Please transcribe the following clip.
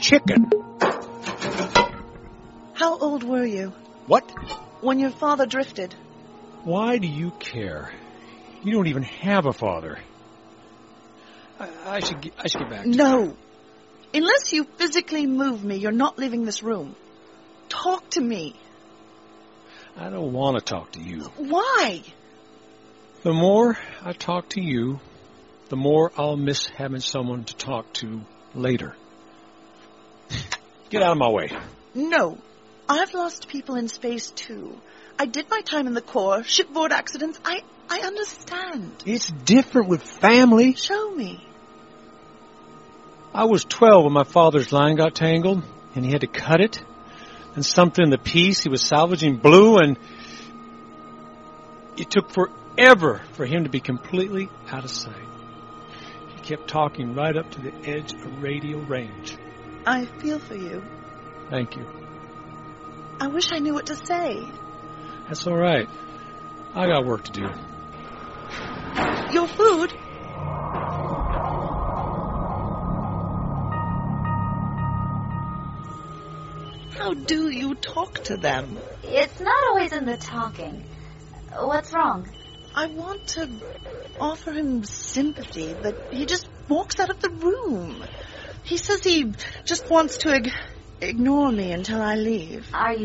chicken. How old were you? What? When your father drifted. Why do you care? You don't even have a father. I should get back to you. No. Unless you physically move me, you're not leaving this room. Talk to me. I don't want to talk to you. Why? The more I talk to you, the more I'll miss having someone to talk to later. Get out of my way. No. I've lost people in space, too. I did my time in the Corps, shipboard accidents. I understand. It's different with family. Show me. I was 12 when my father's line got tangled, and he had to cut it. And something in the piece he was salvaging blew, and it took forever for him to be completely out of sight. He kept talking right up to the edge of radio range. I feel for you. Thank you. I wish I knew what to say. That's all right. I got work to do. Your food? How do you talk to them? It's not always in the talking. What's wrong? I want to offer him sympathy, but he just walks out of the room. He says he just wants to ignore me until I leave. Are you